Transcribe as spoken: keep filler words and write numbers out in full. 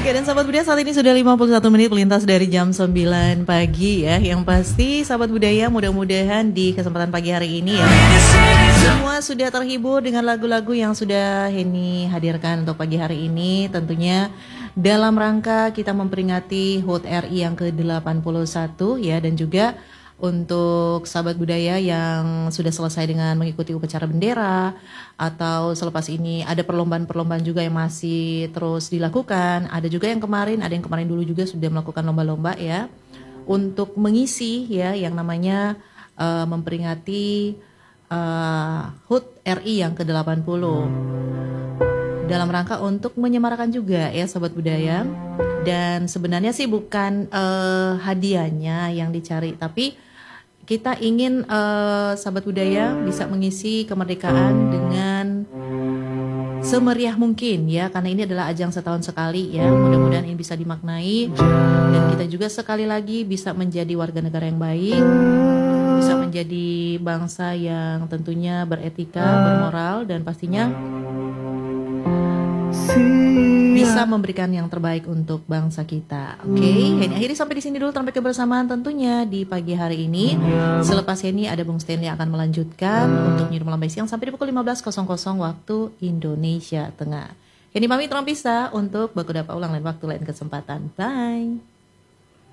Oke, dan sahabat budaya saat ini sudah lima puluh satu menit melintas dari jam sembilan pagi ya. Yang pasti sahabat budaya mudah-mudahan di kesempatan pagi hari ini ya semua sudah terhibur dengan lagu-lagu yang sudah Henny hadirkan untuk pagi hari ini. Tentunya dalam rangka kita memperingati H U T R I yang ke delapan puluh satu ya, dan juga untuk sahabat budaya yang sudah selesai dengan mengikuti upacara bendera atau selepas ini ada perlombaan-perlombaan juga yang masih terus dilakukan. Ada juga yang kemarin, ada yang kemarin dulu juga sudah melakukan lomba-lomba ya untuk mengisi ya yang namanya uh, memperingati uh, H U T R I yang ke delapan puluh dalam rangka untuk menyemarakan juga ya sahabat budaya. Dan sebenarnya sih bukan uh, hadiahnya yang dicari, tapi kita ingin uh, sahabat budaya bisa mengisi kemerdekaan dengan semeriah mungkin ya, karena ini adalah ajang setahun sekali ya. Mudah-mudahan ini bisa dimaknai dan kita juga sekali lagi bisa menjadi warga negara yang baik, bisa menjadi bangsa yang tentunya beretika, bermoral, dan pastinya bisa memberikan yang terbaik untuk bangsa kita. Oke, okay? Henny akhiri sampai di sini dulu, sampai kebersamaan tentunya di pagi hari ini. Selepas Henny ada Bung Stanley yang akan melanjutkan untuk New Malam Siang sampai di pukul lima belas waktu Indonesia Tengah. Henny pamit orang pisah untuk baku dapat ulang lain waktu lain kesempatan. Bye.